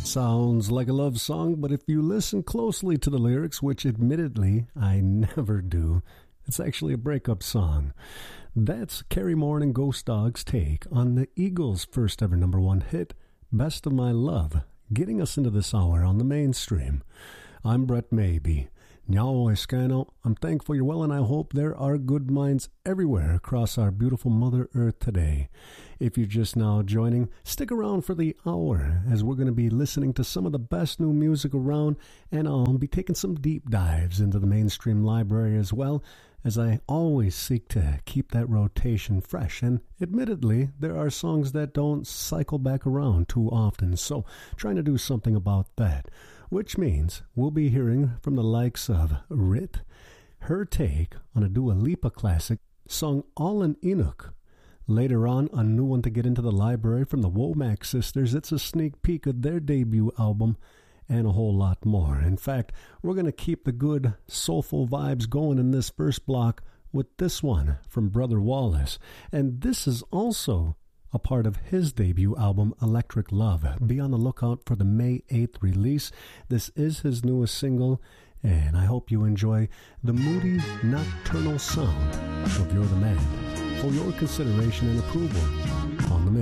Sounds like a love song, but if you listen closely to the lyrics, which admittedly I never do, it's actually a breakup song. That's Carrie Moore and Ghost Dog's take on the Eagles' first ever #1 hit, Best of My Love, getting us into this hour on the mainstream. I'm Brett Maybe. Nyao Escano, I'm thankful you're well, and I hope there are good minds everywhere across our beautiful Mother Earth today. If you're just now joining, stick around for the hour, as we're going to be listening to some of the best new music around, and I'll be taking some deep dives into the mainstream library as well, as I always seek to keep that rotation fresh. And admittedly, there are songs that don't cycle back around too often, so trying to do something about that. Which means we'll be hearing from the likes of Rit, her take on a Dua Lipa classic sung All in Inuk. Later on, a new one to get into the library from the Womack sisters. It's a sneak peek of their debut album, and a whole lot more. In fact, we're going to keep the good, soulful vibes going in this first block with this one from Brother Wallace. And this is also a part of his debut album, Electric Love. Be on the lookout for the May 8th release. This is his newest single, and I hope you enjoy the moody, nocturnal sound of You're the Man. For your consideration and approval on the